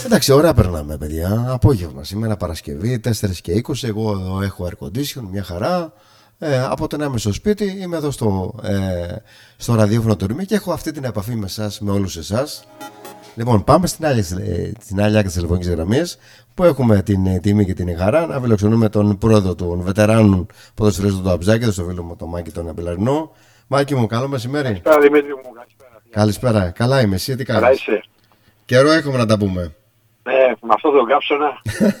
Εντάξει, ωραία περνάμε, παιδιά. Απόγευμα σήμερα, Παρασκευή, 4:20. Εγώ έχω air condition, μια χαρά. Από το να είμαι στο σπίτι, είμαι εδώ στο ραδιόφωνο του Ρημί και έχω αυτή την επαφή με εσάς, με όλους εσάς. Λοιπόν, πάμε στην άλλη άκρη της τηλεφωνικής γραμμής που έχουμε την τιμή και την χαρά να φιλοξενούμε τον πρόεδρο των βετεράνων ποδοσφαιριστών του Αμπζάκη, τον φίλο μου τον Μάκη τον Αμπελαρινό. Μάκη μου, καλό μεσημέρι. Καλησπέρα Δημήτρη μου, Καλησπέρα. Καλά είμαι, εσύ τι κάνεις? Καλά είσαι? Καιρό έχουμε να τα πούμε. Με αυτό το κάψωνα.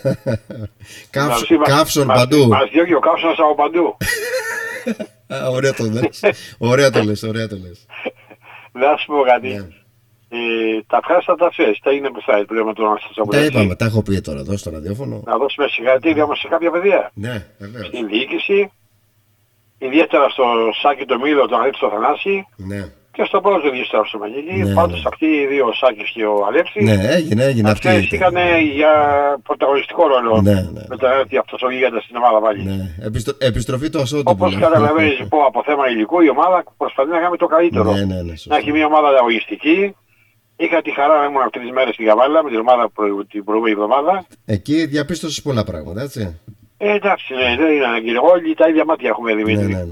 Κάψον παντού. Μας διώκει ο κάψωνας από παντού. Ωραία το λες. Ωραία το λες. Να σου πω κάτι. Τα ευχάριστα τα ξέρεις. Τα είναι μπροστά πλέον με τον Αναστασιόπουλο. Τα είπαμε, τα έχω πει τώρα εδώ στο ραδιόφωνο. Να δώσουμε συγχαρητήρια όμως σε κάποια παιδιά. Ναι, βεβαίως. Στην διοίκηση, ιδιαίτερα στο Σάκη το Μήλο, τον Αλέξη το Θανάση. Ναι. Και στον πρώτο διευθυντή στο Μαγική. Ναι, Πάντως ναι. αυτοί οι δύο, ο Σάκης και ο Αλέξης, Ναι, έγινε αυτή. αυτές είχαν για πρωταγωνιστικό ρόλο. Ναι. Με το έρθει αυτός ο γίγαντας στην ομάδα πάλι. Ναι. Επιστροφή του Ασόντου. Όπως καταλαβαίνεις λοιπόν από θέμα υλικού η ομάδα προσπαθεί να κάνει το καλύτερο. Ναι, Να έχει μια ομάδα ανταγωνιστική. Είχα τη χαρά να ήμουν 3 μέρες στην Καβάλα με την ομάδα την προηγούμενη εβδομάδα. Εκεί διαπίστωσες πολλά πράγματα, έτσι. Εντάξει, ναι, δεν είναι αναγκαίο. Όλοι τα ίδια μάτια έχουμε, Δημήτρη. Ναι.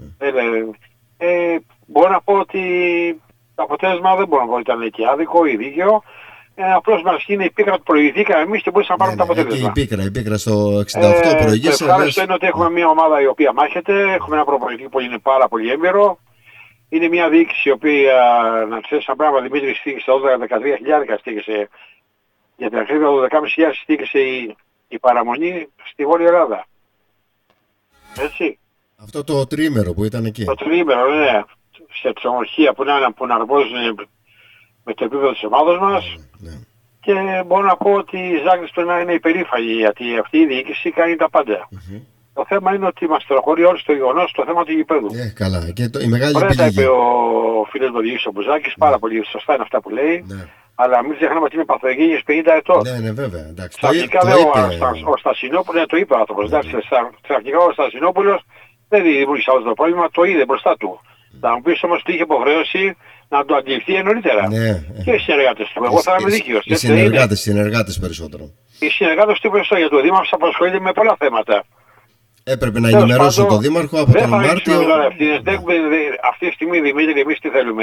Μπορώ να πω ότι το αποτέλεσμα δεν μπορώ να πω ότι ήταν και άδικο ή δίκαιο. Απλώς μας είναι η πίκρα που προηγηθήκαμε εμείς και μπορούσαμε να πάρουμε το αποτέλεσμα. Η πίκρα στο 68 προηγήσε. Το ευχάριστο είναι ότι έχουμε μια ομάδα η οποία μάχεται, έχουμε ένα προπονητή που είναι πάρα πολύ έμπειρο. Είναι μια διοίκηση η οποία, να ξέρεις ένα πράγμα, Δημήτρη, στήχησε 12-13 στήχησε, για την ακρίβεια 12.500 στήχησε η παραμονή στη Βόρεια Ελλάδα. Έτσι. Αυτό το τρίμερο που ήταν εκεί. Το τρίμερο, ναι. Σε ξενοδοχεία που να αρμόζουν με το επίπεδο της ομάδας μας. Ναι. Και μπορώ να πω ότι η Ζάγκρης πρέπει να είναι υπερήφανη, γιατί αυτή η διοίκηση κάνει τα πάντα. Το θέμα είναι ότι μας τροχωρεί όλοι στο γεγονός το θέμα του γηπέδου. Καλά. Και η μεγάλη ωραία τα επιλογή. είπε ο φίλος μου ο Μπουζάκης, πάρα πολύ σωστά είναι αυτά που λέει. Ναι. Αλλά μην ξεχνάμε ότι είναι παθογένειες 50 ετών. Ναι, βέβαια. Εντάξει. Ξαφνικά ο Στασινόπουλος, το είπε ο άνθρωπος. Ξαφνικά ο Στασινόπουλος δεν δημιούργησε αυτό το πρόβλημα, το είδε μπροστά του. Θα μου πεις όμως ότι είχε υποχρέωση να το αντιληφθεί νωρίτερα. Ναι. Και οι συνεργάτες του. Εγώ θα είμαι δίκαιος. Οι συνεργάτες περισσότερο. Οι συνεργάτες του περισσότερο, γιατί ο Δήμαρχος απασχολείται με πολλά θέματα. Έπρεπε να ενημερώσω τον Δήμαρχο από τον Μάρτιο. Αυτή τη στιγμή, Δημήτρη, εμείς τι θέλουμε?